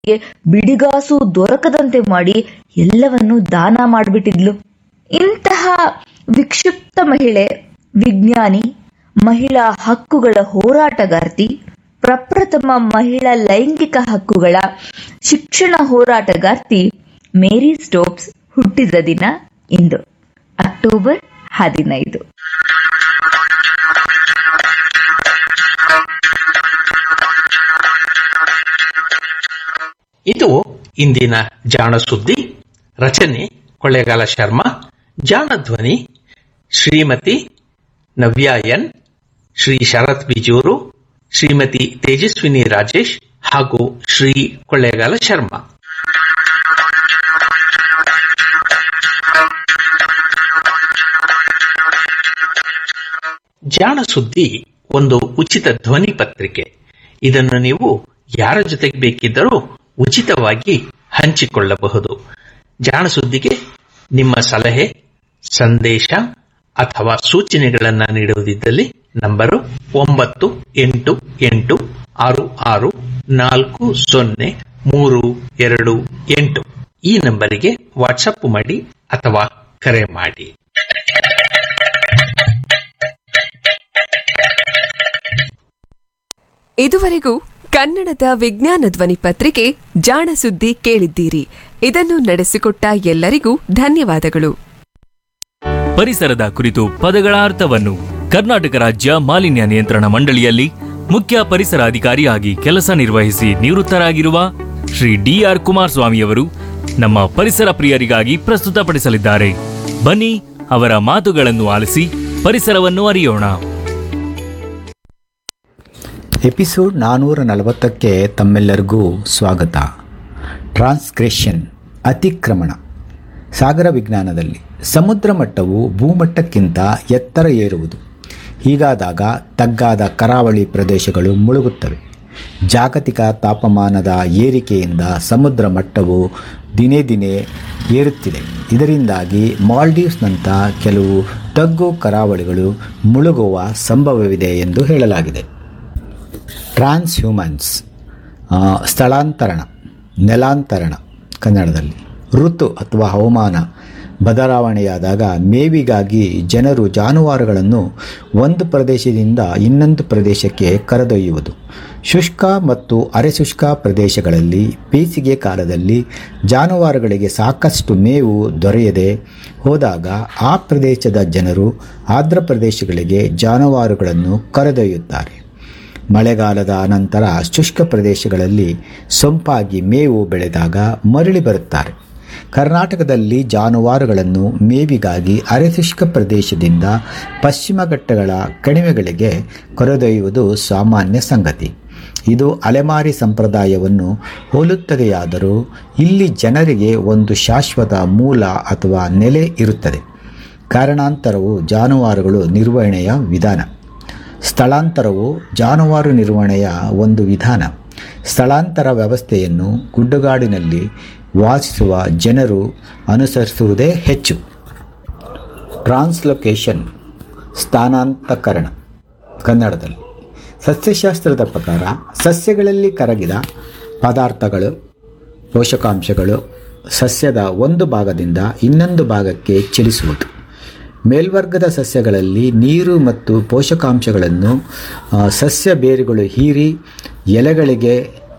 ಬಿಡಿಗಾಸು ದೊರಕದಂತೆ ಮಾಡಿ ಎಲ್ಲವನ್ನೂ ದಾನ ಮಾಡಿಬಿಟ್ಟಿದ್ಲು. ಇಂತಹ ವಿಕ್ಷಿಪ್ತ ಮಹಿಳೆ, ವಿಜ್ಞಾನಿ, ಮಹಿಳಾ ಹಕ್ಕುಗಳ ಹೋರಾಟಗಾರ್ತಿ, ಪ್ರಪ್ರಥಮ ಮಹಿಳಾ ಲೈಂಗಿಕ ಹಕ್ಕುಗಳ ಶಿಕ್ಷಣ ಹೋರಾಟಗಾರ್ತಿ ಮೇರಿ ಸ್ಟೋಪ್ಸ್ ಹುಟ್ಟಿದ ದಿನ ಇಂದು ಅಕ್ಟೋಬರ್ 15. ಇದು ಇಂದಿನ ಜಾಣ ಸುದ್ದಿ. ರಚನೆ ಕೊಳ್ಳೇಗಾಲ ಶರ್ಮಾ. ಜಾಣ ಧ್ವನಿ ಶ್ರೀಮತಿ ನವ್ಯಾ ಎನ್, ಶ್ರೀ ಶರತ್ ಬಿಜೂರು, ಶ್ರೀಮತಿ ತೇಜಸ್ವಿನಿ ರಾಜೇಶ್ ಹಾಗೂ ಶ್ರೀ ಕೊಳ್ಳೇಗಾಲ ಶರ್ಮಾ. ಜಾಣ ಸುದ್ದಿ ಒಂದು ಉಚಿತ ಧ್ವನಿ ಪತ್ರಿಕೆ. ಇದನ್ನು ನೀವು ಯಾರ ಜೊತೆಗೆ ಬೇಕಿದ್ದರೂ ಉಚಿತವಾಗಿ ಹಂಚಿಕೊಳ್ಳಬಹುದು. ಜಾಣ ಸುದ್ದಿಗೆ ನಿಮ್ಮ ಸಲಹೆ, ಸಂದೇಶ ಅಥವಾ ಸೂಚನೆಗಳನ್ನು ನೀಡುವುದಿದ್ದಲ್ಲಿ ನಂಬರು 9886640328 ಈ ನಂಬರಿಗೆ ವಾಟ್ಸಪ್ ಮಾಡಿ ಅಥವಾ ಕರೆ ಮಾಡಿ. ಇದುವರೆಗೂ ಕನ್ನಡದ ವಿಜ್ಞಾನ ಧ್ವನಿ ಪತ್ರಿಕೆ ಜಾಣ ಸುದ್ದಿ ಕೇಳಿದ್ದೀರಿ. ಇದನ್ನು ನಡೆಸಿಕೊಟ್ಟ ಎಲ್ಲರಿಗೂ ಧನ್ಯವಾದಗಳು. ಪರಿಸರದ ಕುರಿತು ಪದಗಳ ಅರ್ಥವನ್ನು ಕರ್ನಾಟಕ ರಾಜ್ಯ ಮಾಲಿನ್ಯ ನಿಯಂತ್ರಣ ಮಂಡಳಿಯಲ್ಲಿ ಮುಖ್ಯ ಪರಿಸರ ಅಧಿಕಾರಿಯಾಗಿ ಕೆಲಸ ನಿರ್ವಹಿಸಿ ನಿವೃತ್ತರಾಗಿರುವ ಶ್ರೀ ಡಿ.ಆರ್. ಕುಮಾರಸ್ವಾಮಿಯವರು ನಮ್ಮ ಪರಿಸರ ಪ್ರಿಯರಿಗಾಗಿ ಪ್ರಸ್ತುತಪಡಿಸಲಿದ್ದಾರೆ. ಬನ್ನಿ ಅವರ ಮಾತುಗಳನ್ನು ಆಲಿಸಿ ಪರಿಸರವನ್ನು ಅರಿಯೋಣ. ಎಪಿಸೋಡ್ 440ಕ್ಕೆ ತಮ್ಮೆಲ್ಲರಿಗೂ ಸ್ವಾಗತ. ಟ್ರಾನ್ಸ್ಗ್ರೆಷನ್, ಅತಿಕ್ರಮಣ. ಸಾಗರ ವಿಜ್ಞಾನದಲ್ಲಿ ಸಮುದ್ರ ಮಟ್ಟವು ಭೂಮಟ್ಟಕ್ಕಿಂತ ಎತ್ತರ ಏರುವುದು. ಹೀಗಾದಾಗ ತಗ್ಗಾದ ಕರಾವಳಿ ಪ್ರದೇಶಗಳು ಮುಳುಗುತ್ತವೆ. ಜಾಗತಿಕ ತಾಪಮಾನದ ಏರಿಕೆಯಿಂದ ಸಮುದ್ರ ಮಟ್ಟವು ದಿನೇ ದಿನೇ ಏರುತ್ತಿದೆ. ಇದರಿಂದಾಗಿ ಮಾಲ್ಡೀವ್ಸ್ನಂಥ ಕೆಲವು ತಗ್ಗು ಕರಾವಳಿಗಳು ಮುಳುಗುವ ಸಂಭವವಿದೆ ಎಂದು ಹೇಳಲಾಗಿದೆ. ಟ್ರಾನ್ಸ್ಹ್ಯೂಮನ್ಸ್, ಸ್ಥಳಾಂತರಣ, ನೆಲಾಂತರಣ. ಕನ್ನಡದಲ್ಲಿ ಋತು ಅಥವಾ ಹವಾಮಾನ ಬದಲಾವಣೆಯಾದಾಗ ಮೇವಿಗಾಗಿ ಜನರು ಜಾನುವಾರುಗಳನ್ನು ಒಂದು ಪ್ರದೇಶದಿಂದ ಇನ್ನೊಂದು ಪ್ರದೇಶಕ್ಕೆ ಕರೆದೊಯ್ಯುವುದು. ಶುಷ್ಕ ಮತ್ತು ಅರೆಶುಷ್ಕ ಪ್ರದೇಶಗಳಲ್ಲಿ ಬೇಸಿಗೆ ಕಾಲದಲ್ಲಿ ಜಾನುವಾರುಗಳಿಗೆ ಸಾಕಷ್ಟು ಮೇವು ದೊರೆಯದೆ ಹೋದಾಗ ಆ ಪ್ರದೇಶದ ಜನರು ಆರ್ದ್ರ ಪ್ರದೇಶಗಳಿಗೆ ಜಾನುವಾರುಗಳನ್ನು ಕರೆದೊಯ್ಯುತ್ತಾರೆ. ಮಳೆಗಾಲದ ಅನಂತರ ಶುಷ್ಕ ಪ್ರದೇಶಗಳಲ್ಲಿ ಸೊಂಪಾಗಿ ಮೇವು ಬೆಳೆದಾಗ ಮರಳಿ ಬರುತ್ತಾರೆ. ಕರ್ನಾಟಕದಲ್ಲಿ ಜಾನುವಾರುಗಳನ್ನು ಮೇವಿಗಾಗಿ ಅರೆಶುಷ್ಕ ಪ್ರದೇಶದಿಂದ ಪಶ್ಚಿಮ ಘಟ್ಟಗಳ ಕಣಿವೆಗಳಿಗೆ ಕರೆದೊಯ್ಯುವುದು ಸಾಮಾನ್ಯ ಸಂಗತಿ. ಇದು ಅಲೆಮಾರಿ ಸಂಪ್ರದಾಯವನ್ನು ಹೋಲುತ್ತದೆಯಾದರೂ ಇಲ್ಲಿ ಜನರಿಗೆ ಒಂದು ಶಾಶ್ವತ ಮೂಲ ಅಥವಾ ನೆಲೆ ಇರುತ್ತದೆ. ಕಾರಣಾಂತರವು ಜಾನುವಾರುಗಳು ನಿರ್ವಹಣೆಯ ವಿಧಾನ. ಸ್ಥಳಾಂತರವು ಜಾನುವಾರು ನಿರ್ವಹಣೆಯ ಒಂದು ವಿಧಾನ. ಸ್ಥಳಾಂತರ ವ್ಯವಸ್ಥೆಯನ್ನು ಗುಡ್ಡಗಾಡಿನಲ್ಲಿ ವಾಸಿಸುವ ಜನರು ಅನುಸರಿಸುವುದೇ ಹೆಚ್ಚು. ಟ್ರಾನ್ಸ್ಲೊಕೇಶನ್, ಸ್ಥಾನಾಂತಕರಣ. ಕನ್ನಡದಲ್ಲಿ ಸಸ್ಯಶಾಸ್ತ್ರದ ಪ್ರಕಾರ ಸಸ್ಯಗಳಲ್ಲಿ ಕರಗಿದ ಪದಾರ್ಥಗಳು, ಪೋಷಕಾಂಶಗಳು ಸಸ್ಯದ ಒಂದು ಭಾಗದಿಂದ ಇನ್ನೊಂದು ಭಾಗಕ್ಕೆ ಚಲಿಸುವುದು. ಮೇಲ್ವರ್ಗದ ಸಸ್ಯಗಳಲ್ಲಿ ನೀರು ಮತ್ತು ಪೋಷಕಾಂಶಗಳನ್ನು ಸಸ್ಯ ಬೇರುಗಳು ಹೀರಿ ಎಲೆಗಳಿಗೆ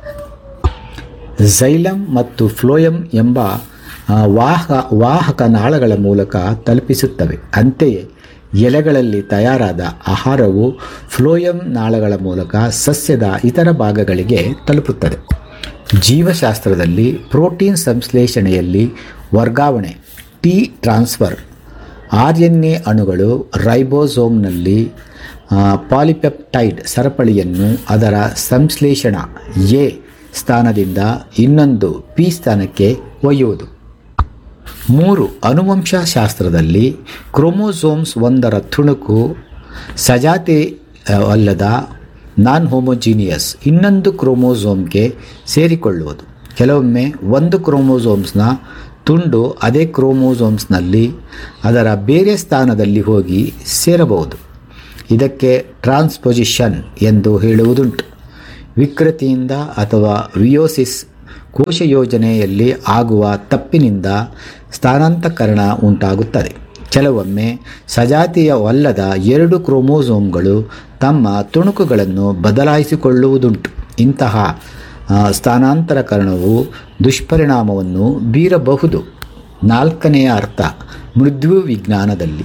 ಝೈಲಮ್ ಮತ್ತು ಫ್ಲೋಯಮ್ ಎಂಬ ವಾಹಕ ನಾಳಗಳ ಮೂಲಕ ತಲುಪಿಸುತ್ತವೆ. ಅಂತೆಯೇ ಎಲೆಗಳಲ್ಲಿ ತಯಾರಾದ ಆಹಾರವು ಫ್ಲೋಯಮ್ ನಾಳಗಳ ಮೂಲಕ ಸಸ್ಯದ ಇತರ ಭಾಗಗಳಿಗೆ ತಲುಪುತ್ತದೆ. ಜೀವಶಾಸ್ತ್ರದಲ್ಲಿ ಪ್ರೋಟೀನ್ ಸಂಶ್ಲೇಷಣೆಯಲ್ಲಿ ವರ್ಗಾವಣೆ, ಟಿ ಟ್ರಾನ್ಸ್ಫರ್, RNA ಅಣುಗಳು ರೈಬೋಸೋಮ್ನಲ್ಲಿ ಪಾಲಿಪೆಪ್ಟೈಡ್ ಸರಪಳಿಯನ್ನು ಅದರ ಸಂಶ್ಲೇಷಣಾ ಎ ಸ್ಥಾನದಿಂದ ಇನ್ನೊಂದು ಪಿ ಸ್ಥಾನಕ್ಕೆ ಒಯ್ಯುವುದು. 3. ಅನುವಂಶಶಾಸ್ತ್ರದಲ್ಲಿ ಕ್ರೋಮೋಸೋಮ್ಸ್ ಒಂದರ ತುಣುಕು ಸಜಾತಿ ಅಲ್ಲದ ನಾನ್ ಹೋಮೋಜಿನಿಯಸ್ ಇನ್ನೊಂದು ಕ್ರೋಮೋಸೋಮ್ಗೆ ಸೇರಿಕೊಳ್ಳುವುದು. ಕೆಲವೊಮ್ಮೆ ಒಂದು ಕ್ರೋಮೋಸೋಮ್ಸ್ನ ತುಂಡು ಅದೇ ಕ್ರೋಮೋಸೋಮ್ಸ್ನಲ್ಲಿ ಅದರ ಬೇರೆ ಸ್ಥಾನದಲ್ಲಿ ಹೋಗಿ ಸೇರಬಹುದು. ಇದಕ್ಕೆ ಟ್ರಾನ್ಸ್ಪೊಸಿಷನ್ ಎಂದು ಹೇಳುವುದುಂಟು. ವಿಕೃತಿಯಿಂದ ಅಥವಾ ವಿಯೋಸಿಸ್ ಕೋಶ ಯೋಜನೆಯಲ್ಲಿ ಆಗುವ ತಪ್ಪಿನಿಂದ ಸ್ಥಾನಾಂತಕರಣ ಉಂಟಾಗುತ್ತದೆ. ಕೆಲವೊಮ್ಮೆ ಸಜಾತೀಯವಲ್ಲದ 2 ಕ್ರೋಮೋಸೋಮ್ಗಳು ತಮ್ಮ ತುಣುಕುಗಳನ್ನು ಬದಲಾಯಿಸಿಕೊಳ್ಳುವುದುಂಟು. ಇಂತಹ ಸ್ಥಾನಾಂತರಕರಣವು ದುಷ್ಪರಿಣಾಮವನ್ನು ಬೀರಬಹುದು. 4ನೆಯ ಅರ್ಥ ಮೃದ್ಯುವಿಜ್ಞಾನದಲ್ಲಿ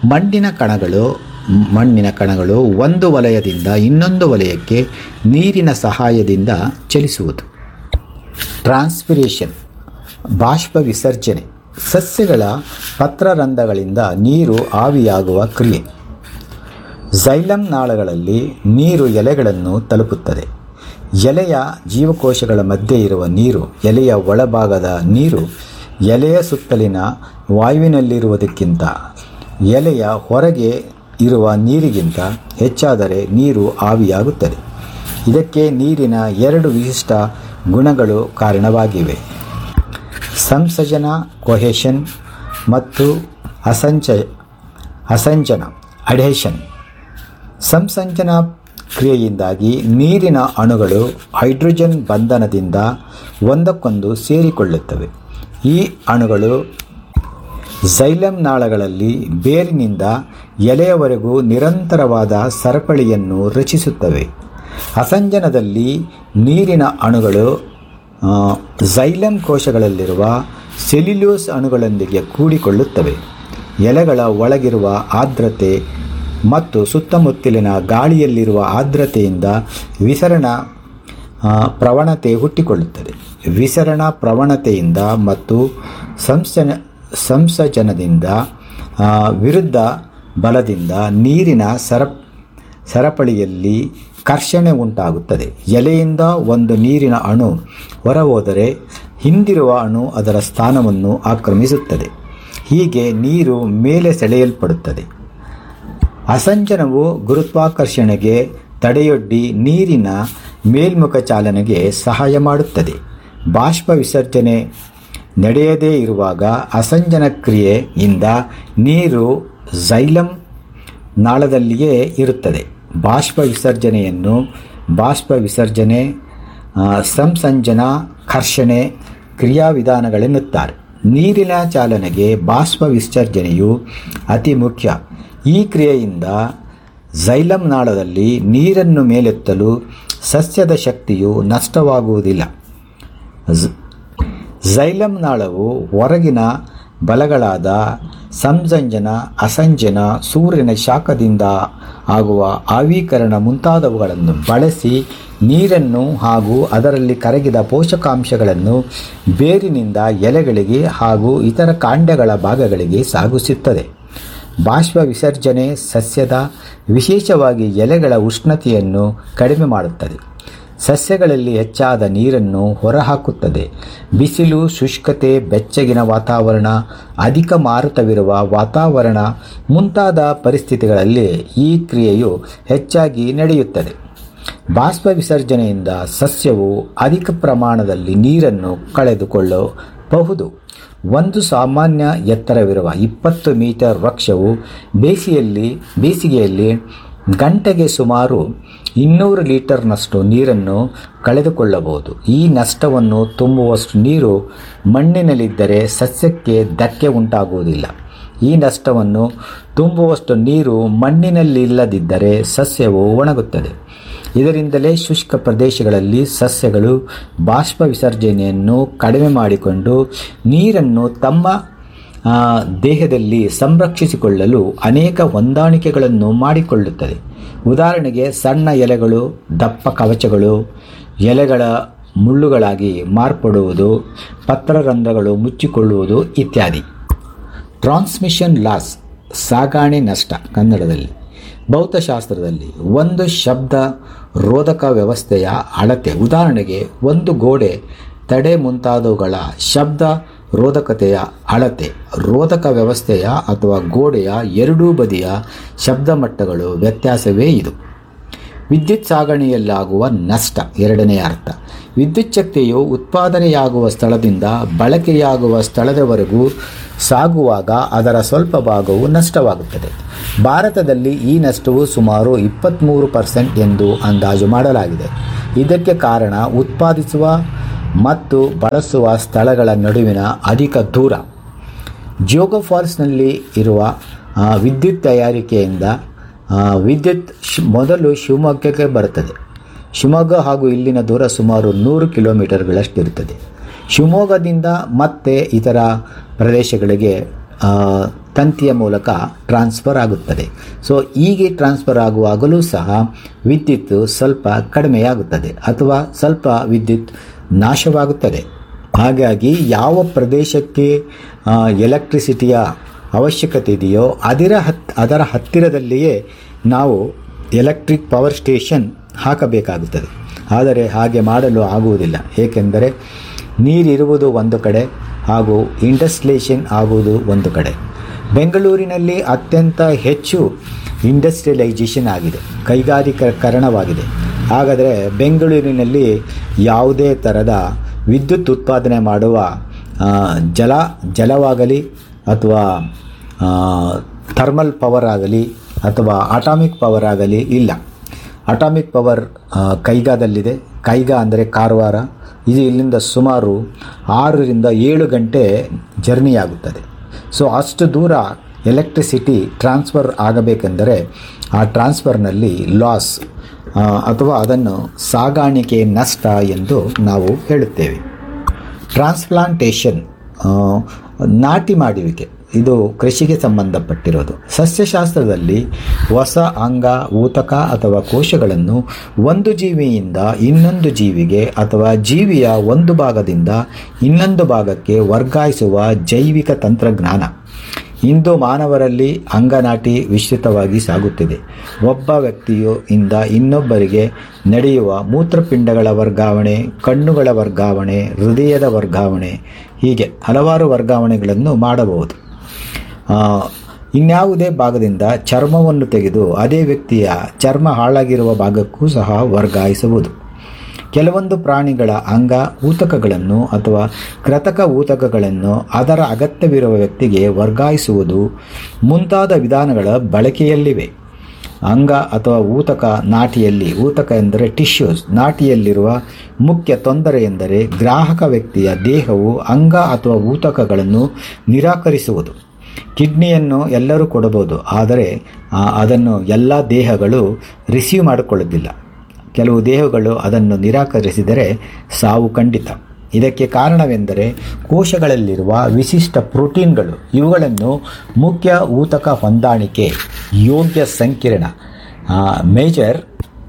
ಮಣ್ಣಿನ ಕಣಗಳು ಒಂದು ವಲಯದಿಂದ ಇನ್ನೊಂದು ವಲಯಕ್ಕೆ ನೀರಿನ ಸಹಾಯದಿಂದ ಚಲಿಸುವುದು. ಟ್ರಾನ್ಸ್ಪಿರೇಷನ್ ಬಾಷ್ಪ ವಿಸರ್ಜನೆ ಸಸ್ಯಗಳ ಪತ್ರರಂಧ್ರಗಳಿಂದ ನೀರು ಆವಿಯಾಗುವ ಕ್ರಿಯೆ. ಝೈಲಮ್ ನಾಳಗಳಲ್ಲಿ ನೀರು ಎಲೆಗಳನ್ನು ತಲುಪುತ್ತದೆ. ಎಲೆಯ ಜೀವಕೋಶಗಳ ಮಧ್ಯೆ ಇರುವ ನೀರು ಎಲೆಯ ಒಳಭಾಗದ ನೀರು ಎಲೆಯ ಸುತ್ತಲಿನ ವಾಯುವಿನಲ್ಲಿರುವುದಕ್ಕಿಂತ ಎಲೆಯ ಹೊರಗೆ ಇರುವ ನೀರಿಗಿಂತ ಹೆಚ್ಚಾದರೆ ನೀರು ಆವಿಯಾಗುತ್ತದೆ. ಇದಕ್ಕೆ ನೀರಿನ 2 ವಿಶಿಷ್ಟ ಗುಣಗಳು ಕಾರಣವಾಗಿವೆ: ಸಂಸರ್ಜನ ಕೊಹೆಷನ್ ಮತ್ತು ಅಸಂಜನ ಅಡೇಷನ್. ಸಂಸಂಜನ ಕ್ರಿಯೆಯಿಂದಾಗಿ ನೀರಿನ ಅಣುಗಳು ಹೈಡ್ರೋಜನ್ ಬಂಧನದಿಂದ ಒಂದಕ್ಕೊಂದು ಸೇರಿಕೊಳ್ಳುತ್ತವೆ. ಈ ಅಣುಗಳು ಝೈಲಮ್ ನಾಳಗಳಲ್ಲಿ ಬೇರಿನಿಂದ ಎಲೆಯವರೆಗೂ ನಿರಂತರವಾದ ಸರಪಳಿಯನ್ನು ರಚಿಸುತ್ತವೆ. ಅಸಂಜನದಲ್ಲಿ ನೀರಿನ ಅಣುಗಳು ಝೈಲಮ್ ಕೋಶಗಳಲ್ಲಿರುವ ಸೆಲ್ಯುಲೋಸ್ ಅಣುಗಳೊಂದಿಗೆ ಕೂಡಿಕೊಳ್ಳುತ್ತವೆ. ಎಲೆಗಳ ಒಳಗಿರುವ ಆರ್ದ್ರತೆ ಮತ್ತು ಸುತ್ತಮುತ್ತಲಿನ ಗಾಳಿಯಲ್ಲಿರುವ ಆರ್ದ್ರತೆಯಿಂದ ವಿಸರಣಾ ಪ್ರವಣತೆ ಹುಟ್ಟಿಕೊಳ್ಳುತ್ತದೆ. ವಿಸರಣಾ ಪ್ರವಣತೆಯಿಂದ ಮತ್ತು ಸಂಸರ್ಜನದಿಂದ ವಿರುದ್ಧ ಬಲದಿಂದ ನೀರಿನ ಸರಪಳಿಯಲ್ಲಿ ಕರ್ಷಣೆ ಉಂಟಾಗುತ್ತದೆ. ಎಲೆಯಿಂದ ಒಂದು ನೀರಿನ ಅಣು ಹೊರಹೋದರೆ ಹಿಂದಿರುವ ಅಣು ಅದರ ಸ್ಥಾನವನ್ನು ಆಕ್ರಮಿಸುತ್ತದೆ. ಹೀಗೆ ನೀರು ಮೇಲೆ ಸೆಳೆಯಲ್ಪಡುತ್ತದೆ. ಅಸಂಜನವು ಗುರುತ್ವಾಕರ್ಷಣೆಗೆ ತಡೆಯೊಡ್ಡಿ ನೀರಿನ ಮೇಲ್ಮುಖ ಚಾಲನೆಗೆ ಸಹಾಯ ಮಾಡುತ್ತದೆ. ಬಾಷ್ಪ ವಿಸರ್ಜನೆ ನಡೆಯದೇ ಇರುವಾಗ ಅಸಂಜನ ಕ್ರಿಯೆಯಿಂದ ನೀರು ಝೈಲಮ್ ನಾಳದಲ್ಲಿಯೇ ಇರುತ್ತದೆ. ಬಾಷ್ಪ ವಿಸರ್ಜನೆ, ಸಂಸಂಜನ, ಕರ್ಷಣೆ ಕ್ರಿಯಾವಿಧಾನಗಳೆನ್ನುತ್ತಾರೆ. ನೀರಿನ ಚಾಲನೆಗೆ ಬಾಷ್ಪ ವಿಸರ್ಜನೆಯು ಅತಿ ಮುಖ್ಯ. ಈ ಕ್ರಿಯೆಯಿಂದ ಝೈಲಮ್ ನಾಳದಲ್ಲಿ ನೀರನ್ನು ಮೇಲೆತ್ತಲು ಸಸ್ಯದ ಶಕ್ತಿಯು ನಷ್ಟವಾಗುವುದಿಲ್ಲ. ಝೈಲಮ್ ನಾಳವು ಹೊರಗಿನ ಬಲಗಳಾದ ಸಂಸಂಜನ, ಅಸಂಜನ, ಸೂರ್ಯನ ಶಾಖದಿಂದ ಆಗುವ ಆವೀಕರಣ ಮುಂತಾದವುಗಳನ್ನು ಬಳಸಿ ನೀರನ್ನು ಹಾಗೂ ಅದರಲ್ಲಿ ಕರಗಿದ ಪೋಷಕಾಂಶಗಳನ್ನು ಬೇರಿನಿಂದ ಎಲೆಗಳಿಗೆ ಹಾಗೂ ಇತರ ಕಾಂಡಗಳ ಭಾಗಗಳಿಗೆ ಸಾಗಿಸುತ್ತದೆ. ಬಾಷ್ಪ ವಿಸರ್ಜನೆ ಸಸ್ಯದ, ವಿಶೇಷವಾಗಿ ಎಲೆಗಳ ಉಷ್ಣತೆಯನ್ನು ಕಡಿಮೆ ಮಾಡುತ್ತದೆ. ಸಸ್ಯಗಳಲ್ಲಿ ಹೆಚ್ಚಾದ ನೀರನ್ನು ಹೊರಹಾಕುತ್ತದೆ. ಬಿಸಿಲು, ಶುಷ್ಕತೆ, ಬೆಚ್ಚಗಿನ ವಾತಾವರಣ, ಅಧಿಕ ಮಾರುತವಿರುವ ವಾತಾವರಣ ಮುಂತಾದ ಪರಿಸ್ಥಿತಿಗಳಲ್ಲಿ ಈ ಕ್ರಿಯೆಯು ಹೆಚ್ಚಾಗಿ ನಡೆಯುತ್ತದೆ. ಬಾಷ್ಪ ವಿಸರ್ಜನೆಯಿಂದ ಸಸ್ಯವು ಅಧಿಕ ಪ್ರಮಾಣದಲ್ಲಿ ನೀರನ್ನು ಕಳೆದುಕೊಳ್ಳಬಹುದು. ಒಂದು ಸಾಮಾನ್ಯ ಎತ್ತರವಿರುವ 20 ಮೀಟರ್ ವೃಕ್ಷವು ಬೇಸಿಗೆಯಲ್ಲಿ ಗಂಟೆಗೆ ಸುಮಾರು 200 ಲೀಟರ್ನಷ್ಟು ನೀರನ್ನು ಕಳೆದುಕೊಳ್ಳಬಹುದು. ಈ ನಷ್ಟವನ್ನು ತುಂಬುವಷ್ಟು ನೀರು ಮಣ್ಣಿನಲ್ಲಿದ್ದರೆ ಸಸ್ಯಕ್ಕೆ ಧಕ್ಕೆ ಉಂಟಾಗುವುದಿಲ್ಲ. ಈ ನಷ್ಟವನ್ನು ತುಂಬುವಷ್ಟು ನೀರು ಮಣ್ಣಿನಲ್ಲಿಲ್ಲದಿದ್ದರೆ ಸಸ್ಯವು ಒಣಗುತ್ತದೆ. ಇದರಿಂದಲೇ ಶುಷ್ಕ ಪ್ರದೇಶಗಳಲ್ಲಿ ಸಸ್ಯಗಳು ಬಾಷ್ಪ ವಿಸರ್ಜನೆಯನ್ನು ಕಡಿಮೆ ಮಾಡಿಕೊಂಡು ನೀರನ್ನು ತಮ್ಮ ದೇಹದಲ್ಲಿ ಸಂರಕ್ಷಿಸಿಕೊಳ್ಳಲು ಅನೇಕ ಹೊಂದಾಣಿಕೆಗಳನ್ನು ಮಾಡಿಕೊಳ್ಳುತ್ತದೆ. ಉದಾಹರಣೆಗೆ, ಸಣ್ಣ ಎಲೆಗಳು ದಪ್ಪ ಕವಚಗಳು, ಎಲೆಗಳ ಮುಳ್ಳುಗಳಾಗಿ ಮಾರ್ಪಡುವುದು, ಪತ್ರರಂಧ್ರಗಳು ಮುಚ್ಚಿಕೊಳ್ಳುವುದು ಇತ್ಯಾದಿ. ಟ್ರಾನ್ಸ್ಮಿಷನ್ ಲಾಸ್, ಸಾಗಾಣೆ ನಷ್ಟ. ಕನ್ನಡದಲ್ಲಿ ಭೌತಶಾಸ್ತ್ರದಲ್ಲಿ ಒಂದು ಶಬ್ದ ರೋಧಕ ವ್ಯವಸ್ಥೆಯ ಅಳತೆ. ಉದಾಹರಣೆಗೆ, ಒಂದು ಗೋಡೆ, ತಡೆ ಮುಂತಾದವುಗಳ ಶಬ್ದ ರೋಧಕತೆಯ ಅಳತೆ. ರೋಧಕ ವ್ಯವಸ್ಥೆಯ ಅಥವಾ ಗೋಡೆಯ ಎರಡೂ ಬದಿಯ ಶಬ್ದ ಮಟ್ಟಗಳು ವ್ಯತ್ಯಾಸವೇ ಇದು. ವಿದ್ಯುತ್ ಸಾಗಣೆಯಲ್ಲಾಗುವ ನಷ್ಟ. ಎರಡನೇ ಅರ್ಥ, ವಿದ್ಯುತ್ ಶಕ್ತಿಯು ಉತ್ಪಾದನೆಯಾಗುವ ಸ್ಥಳದಿಂದ ಬಳಕೆಯಾಗುವ ಸ್ಥಳದವರೆಗೂ ಸಾಗುವಾಗ ಅದರ ಸ್ವಲ್ಪ ಭಾಗವು ನಷ್ಟವಾಗುತ್ತದೆ. ಭಾರತದಲ್ಲಿ ಈ ನಷ್ಟವು ಸುಮಾರು 23% ಎಂದು ಅಂದಾಜು ಮಾಡಲಾಗಿದೆ. ಇದಕ್ಕೆ ಕಾರಣ ಉತ್ಪಾದಿಸುವ ಮತ್ತು ಬಳಸುವ ಸ್ಥಳಗಳ ನಡುವಿನ ಅಧಿಕ ದೂರ. ಜೋಗ ಫಾಲ್ಸ್ನಲ್ಲಿ ಇರುವ ವಿದ್ಯುತ್ ತಯಾರಿಕೆಯಿಂದ ವಿದ್ಯುತ್ ಮೊದಲು ಶಿವಮೊಗ್ಗಕ್ಕೆ ಬರುತ್ತದೆ. ಶಿವಮೊಗ್ಗ ಹಾಗೂ ಇಲ್ಲಿನ ದೂರ ಸುಮಾರು 100 ಕಿಲೋಮೀಟರ್ಗಳಷ್ಟಿರುತ್ತದೆ. ಶಿವಮೊಗ್ಗದಿಂದ ಮತ್ತೆ ಇತರ ಪ್ರದೇಶಗಳಿಗೆ ತಂತಿಯ ಮೂಲಕ ಟ್ರಾನ್ಸ್ಫರ್ ಆಗುತ್ತದೆ. ಸೊ ಹೀಗೆ ಟ್ರಾನ್ಸ್ಫರ್ ಆಗುವಾಗಲೂ ಸಹ ವಿದ್ಯುತ್ ಸ್ವಲ್ಪ ಕಡಿಮೆಯಾಗುತ್ತದೆ ಅಥವಾ ಸ್ವಲ್ಪ ವಿದ್ಯುತ್ ನಾಶವಾಗುತ್ತದೆ. ಹಾಗಾಗಿ ಯಾವ ಪ್ರದೇಶಕ್ಕೆ ಎಲೆಕ್ಟ್ರಿಸಿಟಿಯ ಅವಶ್ಯಕತೆ ಇದೆಯೋ ಅದರ ಹತ್ತಿರದಲ್ಲಿಯೇ ನಾವು ಎಲೆಕ್ಟ್ರಿಕ್ ಪವರ್ ಸ್ಟೇಷನ್ ಹಾಕಬೇಕಾಗುತ್ತದೆ. ಆದರೆ ಹಾಗೆ ಮಾಡಲು ಆಗುವುದಿಲ್ಲ. ಏಕೆಂದರೆ ನೀರಿರುವುದು ಒಂದು ಕಡೆ ಹಾಗೂ ಇಂಡಸ್ಟ್ರಿಯಲೈಸೇಷನ್ ಆಗುವುದು ಒಂದು ಕಡೆ. ಬೆಂಗಳೂರಿನಲ್ಲಿ ಅತ್ಯಂತ ಹೆಚ್ಚು ಇಂಡಸ್ಟ್ರಿಯಲೈಸೇಷನ್ ಆಗಿದೆ, ಕೈಗಾರಿಕೀಕರಣವಾಗಿದೆ. ಹಾಗಾದರೆ ಬೆಂಗಳೂರಿನಲ್ಲಿ ಯಾವುದೇ ಥರದ ವಿದ್ಯುತ್ ಉತ್ಪಾದನೆ ಮಾಡುವ ಜಲವಾಗಲಿ ಅಥವಾ ಥರ್ಮಲ್ ಪವರ್ ಆಗಲಿ ಅಥವಾ ಅಟಾಮಿಕ್ ಪವರ್ ಆಗಲಿ ಇಲ್ಲ. Atomic power ಕೈಗಾದಲ್ಲಿದೆ. ಕೈಗಾ ಅಂದರೆ ಕಾರವಾರ. ಇದು ಇಲ್ಲಿಂದ ಸುಮಾರು 6-7 ಗಂಟೆ ಜರ್ನಿ ಆಗುತ್ತದೆ. ಸೊ ಅಷ್ಟು ದೂರ ಎಲೆಕ್ಟ್ರಿಸಿಟಿ ಟ್ರಾನ್ಸ್ಫರ್ ಆಗಬೇಕೆಂದರೆ ಆ ಟ್ರಾನ್ಸ್ಫರ್ನಲ್ಲಿ ಲಾಸ್ ಅಥವಾ ಅದನ್ನು ಸಾಗಾಣಿಕೆ ನಷ್ಟ ಎಂದು ನಾವು ಹೇಳುತ್ತೇವೆ. ಟ್ರಾನ್ಸ್ಪ್ಲಾಂಟೇಷನ್, ನಾಟಿ ಮಾಡುವಿಕೆ, ಇದು ಕೃಷಿಗೆ ಸಂಬಂಧಪಟ್ಟಿರೋದು. ಸಸ್ಯಶಾಸ್ತ್ರದಲ್ಲಿ ಹೊಸ ಅಂಗ, ಊತಕ ಅಥವಾ ಕೋಶಗಳನ್ನು ಒಂದು ಜೀವಿಯಿಂದ ಇನ್ನೊಂದು ಜೀವಿಗೆ ಅಥವಾ ಜೀವಿಯ ಒಂದು ಭಾಗದಿಂದ ಇನ್ನೊಂದು ಭಾಗಕ್ಕೆ ವರ್ಗಾಯಿಸುವ ಜೈವಿಕ ತಂತ್ರಜ್ಞಾನ. ಇಂದು ಮಾನವರಲ್ಲಿ ಅಂಗನಾಟಿ ವಿಸ್ತೃತವಾಗಿ ಸಾಗುತ್ತಿದೆ. ಒಬ್ಬ ವ್ಯಕ್ತಿಯು ಇಂದ ಇನ್ನೊಬ್ಬರಿಗೆ ನಡೆಯುವ ಮೂತ್ರಪಿಂಡಗಳ ವರ್ಗಾವಣೆ, ಕಣ್ಣುಗಳ ವರ್ಗಾವಣೆ, ಹೃದಯದ ವರ್ಗಾವಣೆ, ಹೀಗೆ ಹಲವಾರು ವರ್ಗಾವಣೆಗಳನ್ನು ಮಾಡಬಹುದು. ಇನ್ಯಾವುದೇ ಭಾಗದಿಂದ ಚರ್ಮವನ್ನು ತೆಗೆದು ಅದೇ ವ್ಯಕ್ತಿಯ ಚರ್ಮ ಹಾಳಾಗಿರುವ ಭಾಗಕ್ಕೂ ಸಹ ವರ್ಗಾಯಿಸಬಹುದು. ಕೆಲವೊಂದು ಪ್ರಾಣಿಗಳ ಅಂಗ ಊತಕಗಳನ್ನು ಅಥವಾ ಕೃತಕ ಊತಕಗಳನ್ನು ಅದರ ಅಗತ್ಯವಿರುವ ವ್ಯಕ್ತಿಗೆ ವರ್ಗಾಯಿಸುವುದು ಮುಂತಾದ ವಿಧಾನಗಳ ಬಳಕೆಯಲ್ಲಿವೆ. ಅಂಗ ಅಥವಾ ಊತಕ ನಾಟಿಯಲ್ಲಿ, ಊತಕ ಎಂದರೆ ಟಿಶ್ಯೂಸ್, ನಾಟಿಯಲ್ಲಿರುವ ಮುಖ್ಯ ತೊಂದರೆ ಎಂದರೆ ಗ್ರಾಹಕ ವ್ಯಕ್ತಿಯ ದೇಹವು ಅಂಗ ಅಥವಾ ಊತಕಗಳನ್ನು ನಿರಾಕರಿಸುವುದು. ಕಿಡ್ನಿಯನ್ನು ಎಲ್ಲರೂ ಕೊಡಬಹುದು, ಆದರೆ ಅದನ್ನು ಎಲ್ಲ ದೇಹಗಳು ರಿಸೀವ್ ಮಾಡಿಕೊಳ್ಳುವುದಿಲ್ಲ. ಕೆಲವು ದೇಹಗಳು ಅದನ್ನು ನಿರಾಕರಿಸಿದರೆ ಸಾವು ಖಂಡಿತ. ಇದಕ್ಕೆ ಕಾರಣವೆಂದರೆ ಕೋಶಗಳಲ್ಲಿರುವ ವಿಶಿಷ್ಟ ಪ್ರೋಟೀನ್ಗಳು. ಇವುಗಳನ್ನು ಮುಖ್ಯ ಊತಕ ಹೊಂದಾಣಿಕೆ ಯೋಗ್ಯ ಸಂಕೀರ್ಣ ಮೇಜರ್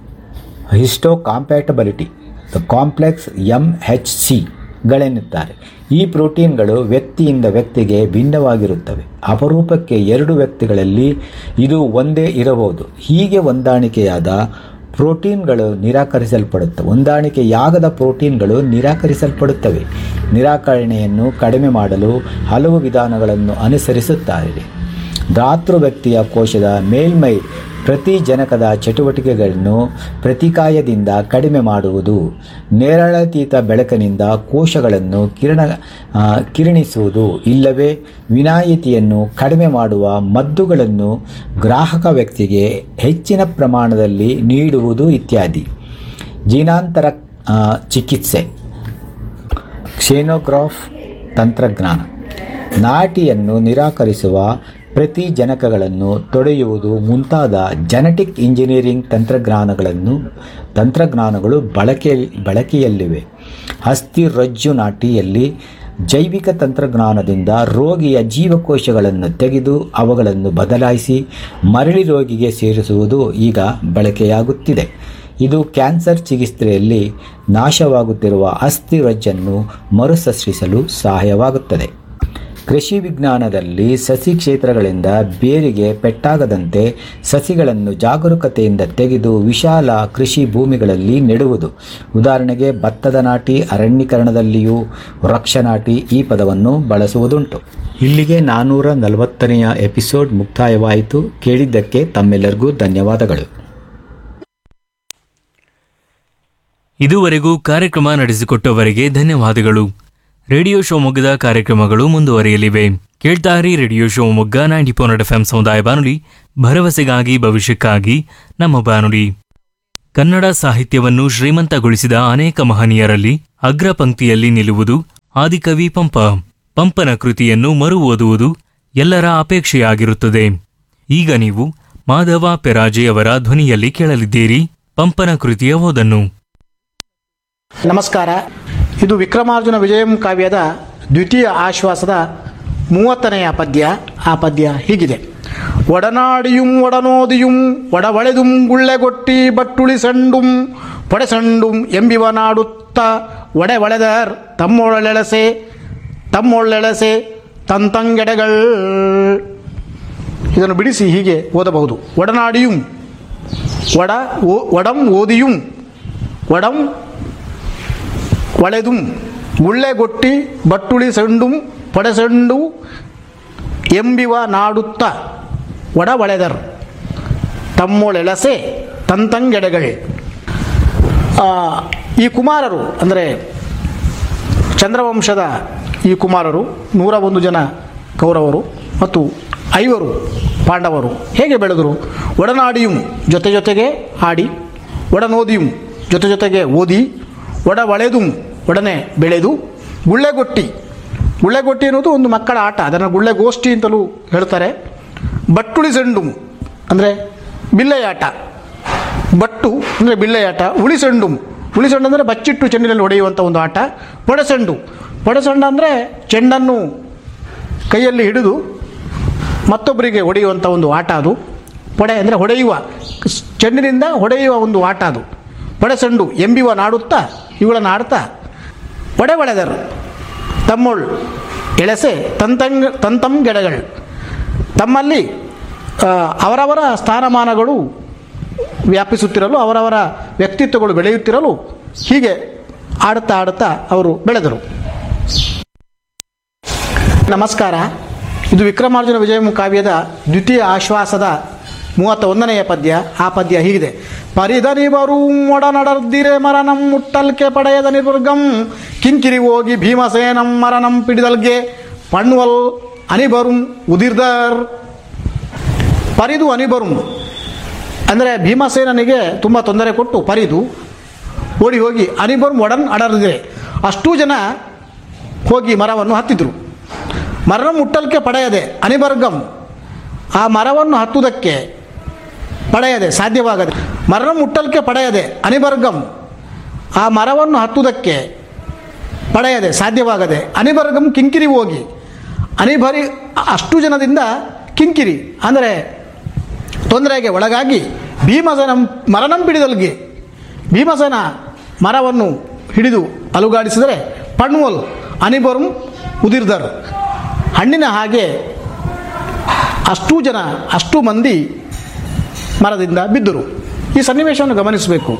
ಹಿಸ್ಟೋಕಾಂಪ್ಯಾಟಬಿಲಿಟಿ ಕಾಂಪ್ಲೆಕ್ಸ್ MHC ಗಳೆನ್ನುತ್ತಾರೆ. ಈ ಪ್ರೋಟೀನ್ಗಳು ವ್ಯಕ್ತಿಯಿಂದ ವ್ಯಕ್ತಿಗೆ ಭಿನ್ನವಾಗಿರುತ್ತವೆ. ಅಪರೂಪಕ್ಕೆ 2 ವ್ಯಕ್ತಿಗಳಲ್ಲಿ ಇದು ಒಂದೇ ಇರಬಹುದು. ಹೀಗೆ ಹೊಂದಾಣಿಕೆಯಾದ ಪ್ರೋಟೀನ್ಗಳು ಹೊಂದಾಣಿಕೆಯಾಗದ ಪ್ರೋಟೀನ್ಗಳು ನಿರಾಕರಿಸಲ್ಪಡುತ್ತವೆ. ನಿರಾಕರಣೆಯನ್ನು ಕಡಿಮೆ ಮಾಡಲು ಹಲವು ವಿಧಾನಗಳನ್ನು ಅನುಸರಿಸುತ್ತಾರೆ. ಧಾತೃ ವ್ಯಕ್ತಿಯ ಕೋಶದ ಮೇಲ್ಮೈ ಪ್ರತಿಜನಕದ ಚಟುವಟಿಕೆಗಳನ್ನು ಪ್ರತಿಕಾಯದಿಂದ ಕಡಿಮೆ ಮಾಡುವುದು, ನೇರಳಾತೀತ ಬೆಳಕಿನಿಂದ ಕೋಶಗಳನ್ನು ಕಿರಣಿಸುವುದು, ಇಲ್ಲವೇ ವಿನಾಯಿತಿಯನ್ನು ಕಡಿಮೆ ಮಾಡುವ ಮದ್ದುಗಳನ್ನು ಗ್ರಾಹಕ ವ್ಯಕ್ತಿಗೆ ಹೆಚ್ಚಿನ ಪ್ರಮಾಣದಲ್ಲಿ ನೀಡುವುದು ಇತ್ಯಾದಿ. ಜೀನಾಂತರ ಚಿಕಿತ್ಸೆ, ಕ್ಸೆನೋಗ್ರಾಫ್ ತಂತ್ರಜ್ಞಾನ, ನಾಟಿಯನ್ನು ನಿರಾಕರಿಸುವ ಪ್ರತಿಜನಕಗಳನ್ನು ತೊಡೆಯುವುದು ಮುಂತಾದ ಜೆನೆಟಿಕ್ ಇಂಜಿನಿಯರಿಂಗ್ ತಂತ್ರಜ್ಞಾನಗಳು ಬಳಕೆಯಲ್ಲಿವೆ. ಅಸ್ಥಿರಜ್ಜು ನಾಟಿಯಲ್ಲಿ ಜೈವಿಕ ತಂತ್ರಜ್ಞಾನದಿಂದ ರೋಗಿಯ ಜೀವಕೋಶಗಳನ್ನು ತೆಗೆದು ಅವುಗಳನ್ನು ಬದಲಾಯಿಸಿ ಮರಳಿ ರೋಗಿಗೆ ಸೇರಿಸುವುದು ಈಗ ಬಳಕೆಯಾಗುತ್ತಿದೆ. ಇದು ಕ್ಯಾನ್ಸರ್ ಚಿಕಿತ್ಸೆಯಲ್ಲಿ ನಾಶವಾಗುತ್ತಿರುವ ಅಸ್ಥಿರಜ್ಜನ್ನು ಮರುಸೃಷ್ಟಿಸಲು ಸಹಾಯವಾಗುತ್ತದೆ. ಕೃಷಿ ವಿಜ್ಞಾನದಲ್ಲಿ ಸಸಿ ಕ್ಷೇತ್ರಗಳಿಂದ ಬೇರಿಗೆ ಪೆಟ್ಟಾಗದಂತೆ ಸಸಿಗಳನ್ನು ಜಾಗರೂಕತೆಯಿಂದ ತೆಗೆದು ವಿಶಾಲ ಕೃಷಿ ಭೂಮಿಗಳಲ್ಲಿ ನೆಡುವುದು. ಉದಾಹರಣೆಗೆ ಭತ್ತದ ನಾಟಿ, ಅರಣ್ಯೀಕರಣದಲ್ಲಿಯೂ ವೃಕ್ಷ ನಾಟಿ ಈ ಪದವನ್ನು ಬಳಸುವುದುಂಟು. ಇಲ್ಲಿಗೆ 440ನೇ ಎಪಿಸೋಡ್ ಮುಕ್ತಾಯವಾಯಿತು. ಕೇಳಿದ್ದಕ್ಕೆ ತಮ್ಮೆಲ್ಲರಿಗೂ ಧನ್ಯವಾದಗಳು. ಇದುವರೆಗೂ ಕಾರ್ಯಕ್ರಮ ನಡೆಸಿಕೊಟ್ಟವರಿಗೆ ಧನ್ಯವಾದಗಳು. ರೇಡಿಯೋ ಶಿವಮೊಗ್ಗದ ಕಾರ್ಯಕ್ರಮಗಳು ಮುಂದುವರಿಯಲಿವೆ. ಕೇಳ್ತಾರಿ ರೇಡಿಯೋ ಶಿವಮೊಗ್ಗ 90.8 FM ಸಮುದಾಯ ಬಾನುಲಿ, ಭರವಸೆಗಾಗಿ ಭವಿಷ್ಯಕ್ಕಾಗಿ ನಮ್ಮ ಬಾನುಲಿ. ಕನ್ನಡ ಸಾಹಿತ್ಯವನ್ನು ಶ್ರೀಮಂತಗೊಳಿಸಿದ ಅನೇಕ ಮಹನೀಯರಲ್ಲಿ ಅಗ್ರ ಪಂಕ್ತಿಯಲ್ಲಿ ನಿಲ್ಲುವುದು ಆದಿಕವಿ ಪಂಪ. ಪಂಪನ ಕೃತಿಯನ್ನು ಮರು ಓದುವುದು ಎಲ್ಲರ ಅಪೇಕ್ಷೆಯಾಗಿರುತ್ತದೆ. ಈಗ ನೀವು ಮಾಧವ ಪೆರಾಜೆ ಅವರ ಧ್ವನಿಯಲ್ಲಿ ಕೇಳಲಿದ್ದೀರಿ ಪಂಪನ ಕೃತಿಯ ಓದನ್ನು. ನಮಸ್ಕಾರ. ಇದು ವಿಕ್ರಮಾರ್ಜುನ ವಿಜಯಂ ಕಾವ್ಯದ ದ್ವಿತೀಯ ಆಶ್ವಾಸದ 30ನೆಯ ಪದ್ಯ. ಆ ಪದ್ಯ ಹೀಗಿದೆ. ಒಡನಾಡಿಯುಂ ಒಡನೋದಿಯುಂ ಒಡವಳೆದುಂ ಗುಳ್ಳೆಗೊಟ್ಟಿ ಬಟ್ಟುಳಿ ಸಂಡುಂ ಪೊಡೆಸಂಡುಂ ಎಂಬಿವ ನಾಡುತ್ತ ಒಡೆವಳೆದರ್ ತಮ್ಮೊಳ್ಳೆಳಸೆ ತಂತಂಗೆಡೆಗಳ್. ಇದನ್ನು ಬಿಡಿಸಿ ಹೀಗೆ ಓದಬಹುದು. ಒಡನಾಡಿಯುಂ ಒಡಂ ಓದಿಯುಂ ಒಡಂ ಒಳೆದುಂ ಗುಳ್ಳೆಗೊಟ್ಟಿ ಬಟ್ಟುಳಿ ಸಂಡುಂ ಪೊಡೆಸಂಡು ಎಂಬಿವ ನಾಡುತ್ತ ಒಡವಳೆದರ್ ತಮ್ಮೊಳೆಳಸೆ ತಂತಂಗೆಡೆಗಳೇ. ಈ ಕುಮಾರರು ಅಂದರೆ ಚಂದ್ರವಂಶದ ಈ ಕುಮಾರರು 101 ಜನ ಕೌರವರು ಮತ್ತು 5 ಪಾಂಡವರು ಹೇಗೆ ಬೆಳೆದರು? ಒಡನಾಡಿಯುಂ ಜೊತೆ ಜೊತೆಗೆ ಆಡಿ, ಒಡನೋದಿಯುಂ ಜೊತೆ ಜೊತೆಗೆ ಓದಿ, ಒಡವಳೆದುಂ ಒಡನೆ ಬೆಳೆದು, ಗುಳ್ಳೆಗೊಟ್ಟಿ ಅನ್ನೋದು ಒಂದು ಮಕ್ಕಳ ಆಟ, ಅದನ್ನು ಗುಳ್ಳೆಗೋಷ್ಠಿ ಅಂತಲೂ ಹೇಳ್ತಾರೆ. ಬಟ್ಟುಳಿ ಸಂಡು ಅಂದರೆ ಬಿಲ್ಲೆಯಾಟ, ಬಟ್ಟು ಅಂದರೆ ಬಿಲ್ಲೆಯಾಟ. ಉಳಿಸಂಡು ಅಂದರೆ ಬಚ್ಚಿಟ್ಟು ಚೆಂಡಿನಲ್ಲಿ ಹೊಡೆಯುವಂಥ ಒಂದು ಆಟ. ಪೊಡೆಸಂಡು ಅಂದರೆ ಚೆಂಡನ್ನು ಕೈಯಲ್ಲಿ ಹಿಡಿದು ಮತ್ತೊಬ್ಬರಿಗೆ ಹೊಡೆಯುವಂಥ ಒಂದು ಆಟ ಅದು. ಪೊಡೆ ಅಂದರೆ ಹೊಡೆಯುವ, ಚೆಂಡಿನಿಂದ ಹೊಡೆಯುವ ಒಂದು ಆಟ ಅದು. ಪೊಡೆಸಂಡು ಎಂಬಿವ ನಾಡುತ್ತಾ, ಇವುಗಳನ್ನು ಆಡ್ತಾ, ಒಡೆವಳೆದರು ತಮ್ಮೊಳ್ ಎಳೆಸೆ ತಂತಂ ಗೆಡೆಗಳು. ತಮ್ಮಲ್ಲಿ ಅವರವರ ಸ್ಥಾನಮಾನಗಳು ವ್ಯಾಪಿಸುತ್ತಿರಲು, ಅವರವರ ವ್ಯಕ್ತಿತ್ವಗಳು ಬೆಳೆಯುತ್ತಿರಲು ಹೀಗೆ ಆಡುತ್ತಾ ಅವರು ಬೆಳೆದರು. ನಮಸ್ಕಾರ. ಇದು ವಿಕ್ರಮಾರ್ಜುನ ವಿಜಯಂ ಕಾವ್ಯದ ದ್ವಿತೀಯ ಆಶ್ವಾಸದ 31ನೆಯ ಪದ್ಯ. ಆ ಪದ್ಯ ಹೀಗಿದೆ. ಪರಿದನಿಬರು ಒಡನಡರ್ದಿರೆ ಮರನಂ ಮುಟ್ಟಲ್ಕೆ ಪಡೆಯದ ನಿರ್ವರ್ಗಂ ಕಿಂಕಿರಿ ಹೋಗಿ ಭೀಮಸೇನಂ ಮರನಂ ಪಿಡಿದಲ್ಗೆ ಪಣ್ವಲ್ ಅನಿಬರುಂ ಉದಿರ್ದರ್. ಪರಿದು ಅನಿಬರುಂ ಅಂದರೆ ಭೀಮಸೇನನಿಗೆ ತುಂಬ ತೊಂದರೆ ಕೊಟ್ಟು ಪರಿದು ಓಡಿ ಹೋಗಿ ಅನಿಬರುಂ ಒಡನ್ ಅಡರ್ದಿರೆ ಅಷ್ಟೂ ಜನ ಹೋಗಿ ಮರವನ್ನು ಹತ್ತಿದ್ರು. ಮರಂ ಮುಟ್ಟಲ್ಕೆ ಪಡೆಯದೆ ಅನಿಬರ್ಗಂ ಆ ಮರವನ್ನು ಹತ್ತುವುದಕ್ಕೆ ಪಡೆಯದೆ ಸಾಧ್ಯವಾಗದೆ. ಮರಂ ಮುಟ್ಟಲ್ಕೆ ಪಡೆಯದೆ ಅನಿಬರ್ಗಂ ಆ ಮರವನ್ನು ಹತ್ತುವುದಕ್ಕೆ ಪಡೆಯದೆ ಸಾಧ್ಯವಾಗದೆ. ಅನಿಬರ್ಗಂ ಕಿಂಕಿರಿ ಹೋಗಿ ಅನಿಬರಿ ಅಷ್ಟು ಜನದಿಂದ ಕಿಂಕಿರಿ ಅಂದರೆ ತೊಂದರೆಗೆ ಒಳಗಾಗಿ ಭೀಮಸೇನ ಮರನಂ ಪಿಡಿದಲ್ಗೆ ಭೀಮಸೇನ ಮರವನ್ನು ಹಿಡಿದು ಅಲುಗಾಡಿಸಿದರೆ ಪಣ್ವಲ್ ಅನಿಬರುಂ ಉದಿರ್ದರ್ ಹಣ್ಣಿನ ಹಾಗೆ ಅಷ್ಟು ಮಂದಿ ಮರದಿಂದ ಬಿದ್ದರು. ಈ ಸನ್ನಿವೇಶವನ್ನು ಗಮನಿಸಬೇಕು.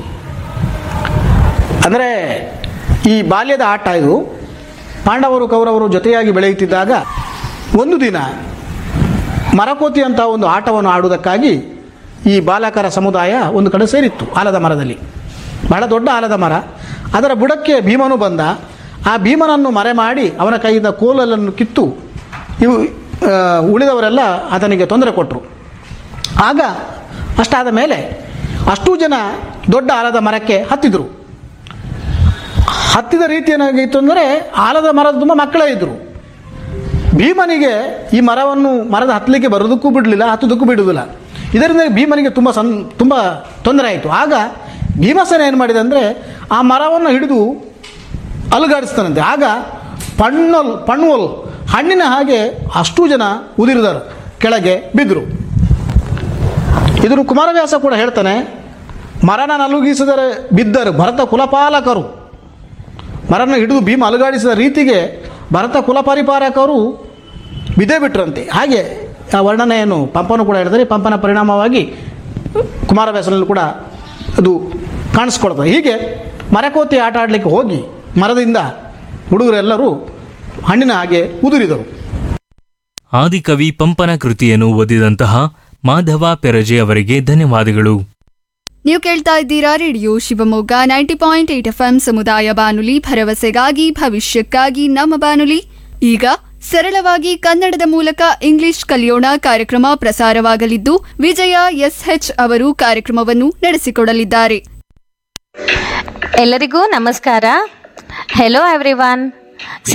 ಅಂದರೆ ಈ ಬಾಲ್ಯದ ಆಟ ಇದು. ಪಾಂಡವರು ಕೌರವರು ಜೊತೆಯಾಗಿ ಬೆಳೆಯುತ್ತಿದ್ದಾಗ ಒಂದು ದಿನ ಮರಕೋತಿ ಅಂತ ಒಂದು ಆಟವನ್ನು ಆಡುವುದಕ್ಕಾಗಿ ಈ ಬಾಲಕರ ಸಮುದಾಯ ಒಂದು ಕಡೆ ಸೇರಿತ್ತು. ಆಲದ ಮರದಲ್ಲಿ, ಬಹಳ ದೊಡ್ಡ ಆಲದ ಮರ. ಅದರ ಬುಡಕ್ಕೆ ಭೀಮನು ಬಂದ. ಆ ಭೀಮನನ್ನು ಮರೆ ಮಾಡಿ ಅವನ ಕೈಯಿಂದ ಕೋಲನ್ನು ಕಿತ್ತು ಉಳಿದವರೆಲ್ಲ ಆತನಿಗೆ ತೊಂದರೆ ಕೊಟ್ಟರು. ಆಗ ಅಷ್ಟಾದ ಮೇಲೆ ಅಷ್ಟೂ ಜನ ದೊಡ್ಡ ಆಲದ ಮರಕ್ಕೆ ಹತ್ತಿದ್ರು. ಹತ್ತಿದ ರೀತಿ ಏನಾಗಿತ್ತು ಅಂದರೆ ಆಲದ ಮರದ ತುಂಬ ಮಕ್ಕಳೇ ಇದ್ದರು. ಭೀಮನಿಗೆ ಈ ಮರದ ಹತ್ತಲಿಕ್ಕೆ ಬರೋದಕ್ಕೂ ಬಿಡಲಿಲ್ಲ, ಹತ್ತೋದಕ್ಕೂ ಬಿಡುವುದಿಲ್ಲ. ಇದರಿಂದ ಭೀಮನಿಗೆ ತುಂಬ ತೊಂದರೆ ಆಯಿತು. ಆಗ ಭೀಮಸೇನ ಏನು ಮಾಡಿದೆ ಅಂದರೆ ಆ ಮರವನ್ನು ಹಿಡಿದು ಅಲುಗಾಡಿಸ್ತಾನಂತೆ. ಆಗ ಪಣ್ವಲ್ ಹಣ್ಣಿನ ಹಾಗೆ ಅಷ್ಟೂ ಜನ ಉದಿರಿದರು, ಕೆಳಗೆ ಬಿದ್ದರು. ಇದನ್ನು ಕುಮಾರವ್ಯಾಸ ಕೂಡ ಹೇಳ್ತಾನೆ. ಮರನ ನಲುಗಿಸಿದರೆ ಬಿದ್ದರು ಭರತ ಕುಲಪಾಲಕರು. ಮರನ ಹಿಡಿದು ಭೀಮ ಅಲುಗಾಡಿಸಿದ ರೀತಿಗೆ ಭರತ ಕುಲಪರಿಪಾಲಕರು ಬಿದ್ದೇ ಬಿಟ್ರಂತೆ. ಹಾಗೆ ಆ ವರ್ಣನೆಯನ್ನು ಪಂಪನು ಕೂಡ ಹೇಳಿದರೆ ಪಂಪನ ಪರಿಣಾಮವಾಗಿ ಕುಮಾರವ್ಯಾಸನಲ್ಲಿ ಕೂಡ ಅದು ಕಾಣಿಸ್ಕೊಳ್ತದೆ. ಹೀಗೆ ಮರಕೋತಿ ಆಟ ಆಡಲಿಕ್ಕೆ ಹೋಗಿ ಮರದಿಂದ ಹುಡುಗರೆಲ್ಲರೂ ಹಣ್ಣಿನ ಹಾಗೆ ಉದುರಿದರು. ಆದಿಕವಿ ಪಂಪನ ಕೃತಿಯನ್ನು ಓದಿದಂತಹ ಮಾಧವ ಪೆರಜೆ ಅವರಿಗೆ ಧನ್ಯವಾದಗಳು. ನೀವು ಕೇಳ್ತಾ ಇದ್ದೀರಾ ರೇಡಿಯೋ ಶಿವಮೊಗ್ಗ 90.8 FM ಸಮುದಾಯ ಬಾನುಲಿ, ಭರವಸೆಗಾಗಿ ಭವಿಷ್ಯಕ್ಕಾಗಿ ನಮ್ಮ ಬಾನುಲಿ. ಈಗ ಸರಳವಾಗಿ ಕನ್ನಡದ ಮೂಲಕ ಇಂಗ್ಲಿಷ್ ಕಲಿಯೋಣ ಕಾರ್ಯಕ್ರಮ ಪ್ರಸಾರವಾಗಲಿದ್ದು, ವಿಜಯ SH ಅವರು ಕಾರ್ಯಕ್ರಮವನ್ನು ನಡೆಸಿಕೊಡಲಿದ್ದಾರೆ. ಎಲ್ಲರಿಗೂ ನಮಸ್ಕಾರ. Hello everyone.